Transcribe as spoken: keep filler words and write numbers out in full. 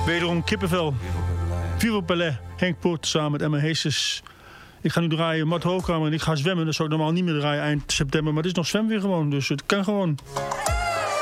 Wederom kippenvel. Vivo Palais, Henk Poort samen met Emma Heesters. Ik ga nu draaien Mart Hoogkamer en ik ga zwemmen. Dat zou ik normaal niet meer draaien eind september. Maar het is nog zwemweer gewoon, dus het kan gewoon.